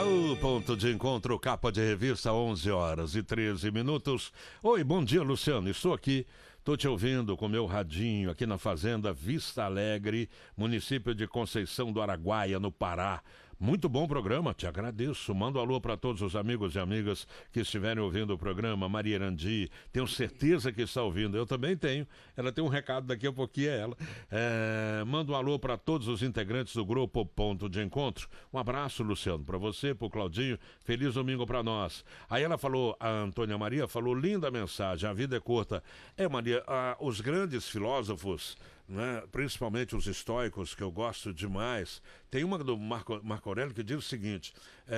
O ponto de encontro, capa de revista, 11 horas e 13 minutos. Oi, bom dia, Luciano. Estou aqui, estou te ouvindo com meu radinho aqui na fazenda Vista Alegre, município de Conceição do Araguaia, no Pará. Muito bom programa, te agradeço. Mando um alô para todos os amigos e amigas que estiverem ouvindo o programa. Maria Erandi, tenho certeza que está ouvindo. Eu também tenho. Ela tem um recado daqui a pouquinho, é ela. Mando um alô para todos os integrantes do grupo Ponto de Encontro. Um abraço, Luciano, para você, para o Claudinho. Feliz domingo para nós. Aí ela falou, a Antônia Maria falou, linda mensagem, a vida é curta. Maria, os grandes filósofos, né, principalmente os estoicos, que eu gosto demais, tem uma do Marco Aurélio que diz o seguinte,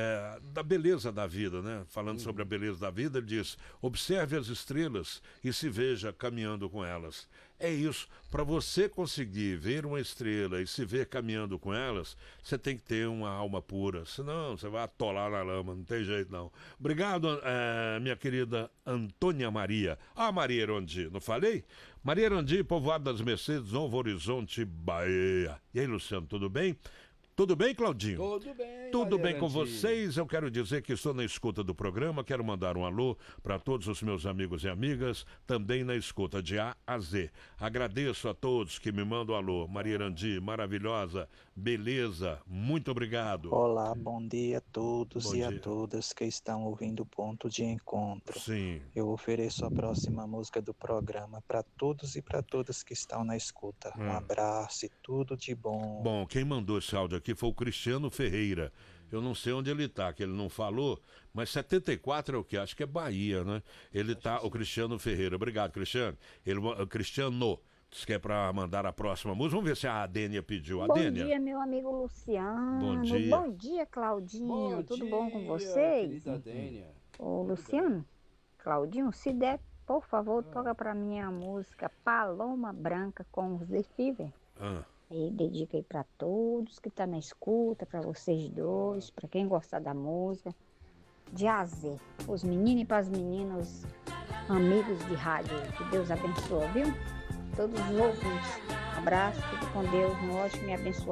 da beleza da vida, né? Falando sobre a beleza da vida, ele diz, observe as estrelas e se veja caminhando com elas. É isso, para você conseguir ver uma estrela e se ver caminhando com elas, você tem que ter uma alma pura, senão você vai atolar na lama, não tem jeito não. Obrigado, minha querida Antônia Maria. Maria Erandi, não falei? Maria Erandi, Povoado das Mercedes, Novo Horizonte, Bahia. E aí, Luciano, tudo bem? Tudo bem, Claudinho? Tudo bem. Tudo bem com vocês? Eu quero dizer que estou na escuta do programa, quero mandar um alô para todos os meus amigos e amigas, também na escuta de A a Z. Agradeço a todos que me mandam alô. Maria Erandi, maravilhosa, beleza, muito obrigado. Olá, bom dia a todos a todas que estão ouvindo o Ponto de Encontro. Sim. Eu ofereço a próxima música do programa para todos e para todas que estão na escuta. Um abraço e tudo de bom. Bom, quem mandou esse áudio aqui foi o Cristiano Ferreira. Eu não sei onde ele está, que ele não falou, mas 74 é o que? Acho que é Bahia, né? Ele tá, o Cristiano Ferreira. Obrigado, Cristiano. O Cristiano diz que é para mandar a próxima música. Vamos ver se a Adênia pediu. Adênia. Bom dia, meu amigo Luciano. Bom dia. Bom dia, Claudinho. Bom Tudo dia, bom com vocês? querida Adênia. Ô, Luciano, Claudinho, se der, por favor, toca pra mim a música Paloma Branca com os The Fever. E dedica aí pra todos que tá na escuta, pra vocês dois, pra quem gostar da música. De A a Z, os meninos e pras meninas, amigos de rádio. Que Deus abençoe, viu? Todos os ouvintes. Abraço, fique com Deus, um ótimo e abençoado